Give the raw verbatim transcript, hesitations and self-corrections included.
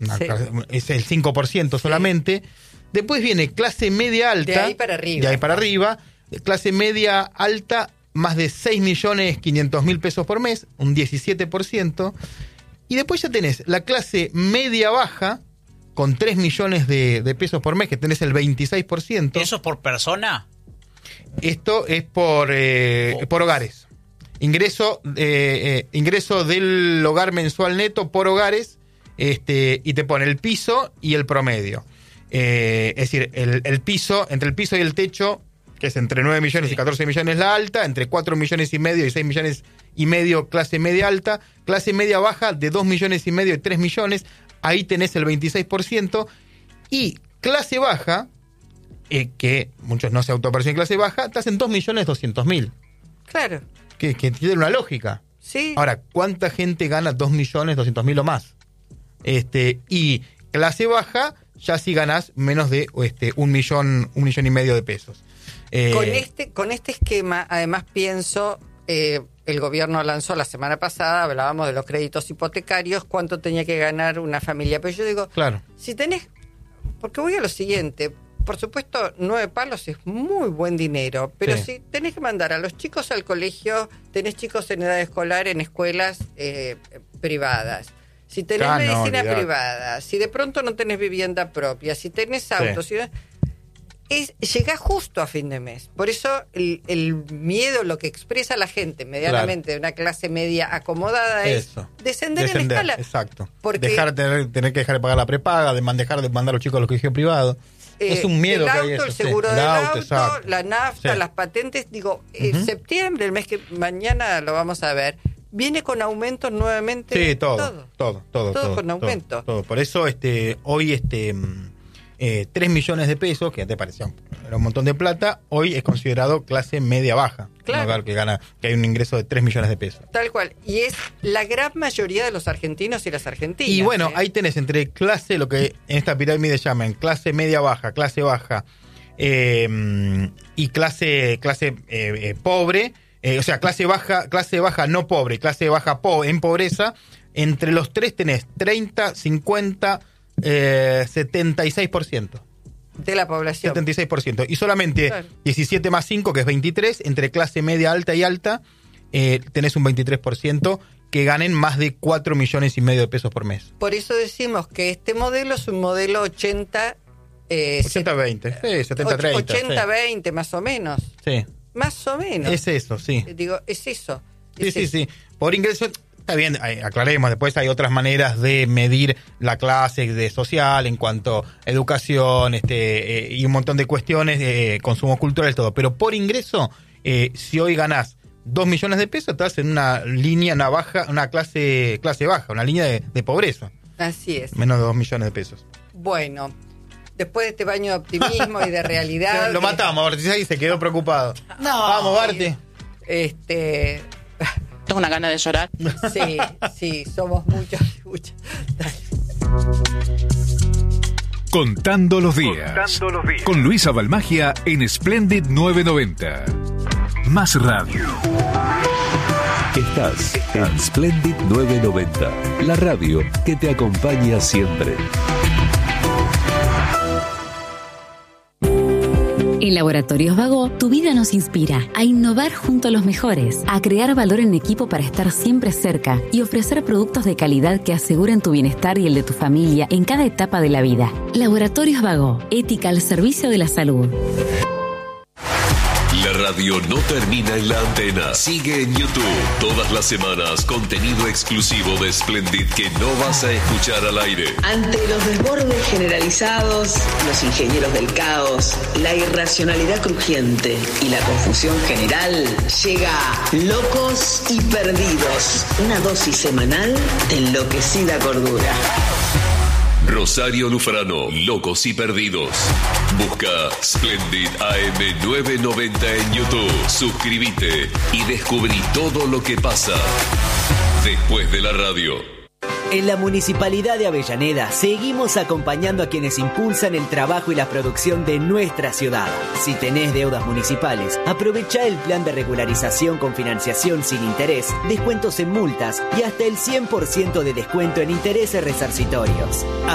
una Sí. clase- es el cinco por ciento solamente. Después viene clase media alta. De ahí para arriba. De ahí para arriba. Clase media alta, más de seis millones quinientos mil pesos por mes, un diecisiete por ciento. Y después ya tenés la clase media baja, con tres millones de, de pesos por mes, que tenés el veintiséis por ciento. ¿Eso es por persona? Esto es por, eh, Oh. por hogares. Ingreso, eh, eh, ingreso del hogar mensual neto por hogares, este, y te pone el piso y el promedio. Eh, es decir, el, el piso, entre el piso y el techo, que es entre nueve millones Sí. y catorce millones la alta, entre cuatro millones y medio y seis millones y medio clase media alta, clase media baja de dos millones y medio y tres millones, ahí tenés el veintiséis por ciento, y clase baja, eh, que muchos no se autoperciben clase baja, estás en dos millones doscientos mil, Claro. que, que tiene una lógica. Sí. Ahora, ¿cuánta gente gana dos millones doscientos mil o más? Este, y clase baja, ya sí ganás menos de este, un millón, un millón y medio de pesos. Eh, Con este, con este esquema, además pienso, eh, el gobierno lanzó la semana pasada, hablábamos de los créditos hipotecarios, cuánto tenía que ganar una familia. Pero yo digo, Claro. si tenés, porque voy a lo siguiente, por supuesto, nueve palos es muy buen dinero, pero Sí. si tenés que mandar a los chicos al colegio, tenés chicos en edad escolar en escuelas eh, privadas. Si tenés Ah, no, medicina olvidate. privada, si de pronto no tenés vivienda propia, si tenés autos, Sí. si- es llegás justo a fin de mes. Por eso el, el miedo, lo que expresa la gente medianamente de una clase media acomodada Eso. es descender, Descender, en escala. exacto. Porque Dejar de tener, tener que dejar de pagar la prepaga, de man- dejar de mandar a los chicos a los colegios privados. eh, es un miedo el que auto, hay eso, el sí. seguro El del auto, auto, exacto. la nafta, Sí. las patentes. Digo, en Ujú. septiembre, el mes que mañana lo vamos a ver, viene con aumentos nuevamente. Sí, todo, todo. todo, todo, Todo todo, con aumento. Todo, todo. Por eso, este, hoy, este, mm, eh, tres millones de pesos, que te parecía un, era un montón de plata, hoy es considerado clase media baja. Claro. Un hogar que gana, que hay un ingreso de tres millones de pesos. Tal cual. Y es la gran mayoría de los argentinos y las argentinas. Y bueno, ¿eh? ahí tenés entre clase, lo que en esta pirámide llaman clase media baja, clase baja eh, y clase clase eh, eh, pobre, eh, o sea, clase baja, clase baja no pobre, clase baja po en pobreza. Entre los tres tenés treinta, cincuenta, eh, setenta y seis por ciento. de la población. setenta y seis por ciento. Y solamente Claro. diecisiete más cinco, que es veintitrés, entre clase media alta y alta, eh, tenés un veintitrés por ciento que ganen más de cuatro millones y medio de pesos por mes. Por eso decimos que este modelo es un modelo ochenta... Eh, ochenta veinte, sí, setenta treinta. ochenta veinte, más o menos. Sí. Más o menos. Es eso, sí. Eh, Digo, es eso. Sí, es sí, eso. sí. Por ingreso, está bien, ay, aclaremos, después hay otras maneras de medir la clase de social en cuanto a educación, este, eh, y un montón de cuestiones, de consumo cultural, todo. Pero por ingreso, eh, si hoy ganás dos millones de pesos, estás en una línea, una baja, una clase, clase baja, una línea de, de pobreza. Así es. Menos de dos millones de pesos. Bueno, después de este baño de optimismo y de realidad... Lo matamos, Barty, ahí se quedó preocupado. No. Vamos, Barty. Este... Tengo una gana de llorar. Sí, sí, somos muchos. muchos. Contando los días. Contando los días. Con Luisa Balmagia en Splendid novecientos noventa. Más radio. Estás en Splendid novecientos noventa, la radio que te acompaña siempre. En Laboratorios Vago, tu vida nos inspira a innovar junto a los mejores, a crear valor en equipo para estar siempre cerca y ofrecer productos de calidad que aseguren tu bienestar y el de tu familia en cada etapa de la vida. Laboratorios Vago, ética al servicio de la salud. La radio no termina en la antena. Sigue en YouTube. Todas las semanas, contenido exclusivo de Splendid que no vas a escuchar al aire. Ante los desbordes generalizados, los ingenieros del caos, la irracionalidad crujiente y la confusión general, llega Locos y Perdidos, una dosis semanal de enloquecida cordura. Rosario Lufrano, Locos y Perdidos. Busca Splendid A M novecientos noventa en YouTube. Suscríbete y descubrí todo lo que pasa después de la radio. En la Municipalidad de Avellaneda seguimos acompañando a quienes impulsan el trabajo y la producción de nuestra ciudad. Si tenés deudas municipales, aprovecha el plan de regularización con financiación sin interés, descuentos en multas y hasta el cien por ciento de descuento en intereses resarcitorios.